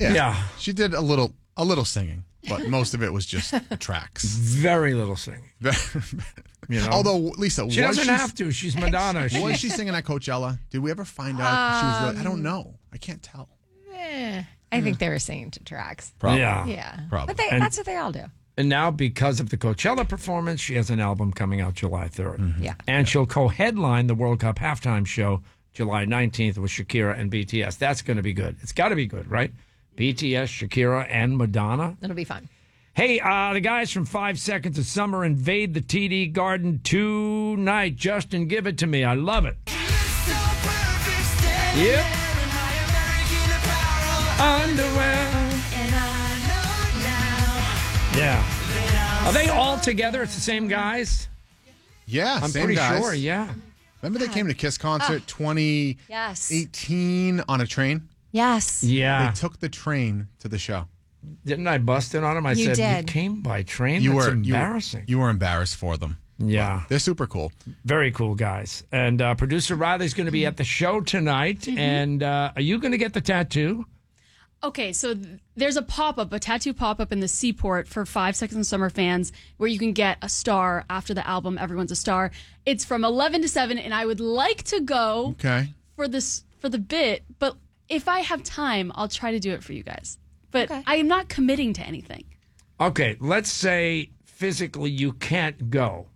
Yeah. She did a little singing, but most of it was just tracks. Very little singing. You know? Although, Lisa, she doesn't have to. She's Madonna. Was she singing at Coachella? Did we ever find out she was really? I don't know. I can't tell. I think they were singing to tracks. Probably. Yeah. Probably. But that's what they all do. And now, because of the Coachella performance, she has an album coming out July 3rd. Mm-hmm. Yeah. And she'll co-headline the World Cup halftime show July 19th with Shakira and BTS. That's going to be good. It's got to be good, right? BTS, Shakira, and Madonna. It'll be fun. Hey, the guys from 5 Seconds of Summer invade the TD Garden tonight. Justin, give it to me. I love it. Yep. Underwear. Yeah. Are they all together? It's the same guys? Yeah, I'm same pretty guys. sure, yeah. Remember they came to Kiss concert 2018 on a train? Yes. Yeah. They took the train to the show. Didn't I bust it on him? I You said, did. you came by train? That's embarrassing. You were embarrassed for them. Yeah. But they're super cool. Very cool guys. And producer Riley's going to be at the show tonight. Mm-hmm. And are you going to get the tattoo? Okay, so there's a tattoo pop-up in the Seaport for 5 Seconds of Summer fans where you can get a star after the album, Everyone's a Star. It's from 11 to 7, and I would like to go for the bit, but if I have time, I'll try to do it for you guys. But I am not committing to anything. Okay, let's say physically you can't go.